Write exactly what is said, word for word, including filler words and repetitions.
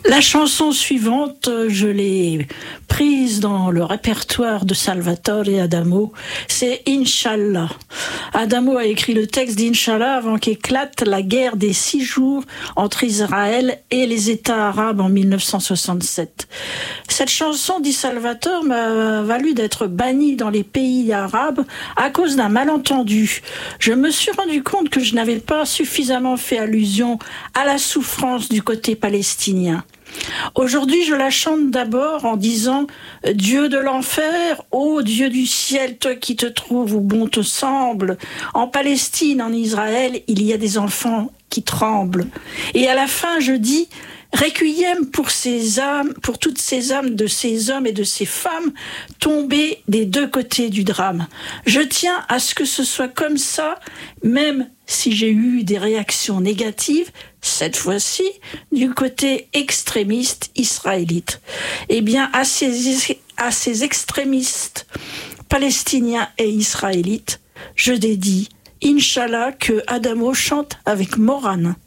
La chanson suivante, je l'ai prise dans le répertoire de Salvatore Adamo, c'est Inch'Allah. Adamo a écrit le texte d'Inch'Allah avant qu'éclate la guerre des six jours entre Israël et les États arabes en mille neuf cent soixante-sept. Cette chanson, dit Salvatore, m'a valu d'être banni dans les pays arabes à cause d'un malentendu. Je me suis rendu compte que je n'avais pas suffisamment fait allusion à la souffrance du côté palestinien. Aujourd'hui, je la chante d'abord en disant « Dieu de l'enfer, ô Dieu du ciel, toi qui te trouves où bon te semble. En Palestine, en Israël, il y a des enfants qui tremblent. » Et à la fin, je dis « Requiem pour ces âmes, pour toutes ces âmes de ces hommes et de ces femmes tombés des deux côtés du drame. Je tiens à ce que ce soit comme ça, même si j'ai eu des réactions négatives, cette fois-ci, du côté extrémiste israélite. Eh bien, à ces, à ces extrémistes palestiniens et israélites, je dédie Inch'Allah que Adamo chante avec Morane.